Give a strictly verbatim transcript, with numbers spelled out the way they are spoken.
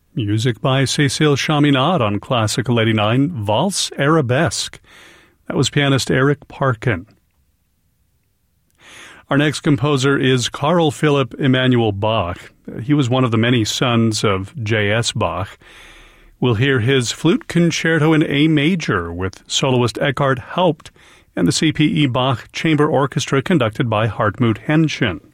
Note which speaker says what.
Speaker 1: Music by Cécile Chaminade on Classical eighty-nine, Valse Arabesque. That was pianist Eric Parkin. Our next composer is Carl Philipp Emanuel Bach. He was one of the many sons of J S. Bach. We'll hear his flute concerto in A major with soloist Eckhard Haupt and the C P E Bach Chamber Orchestra conducted by Hartmut Henschen.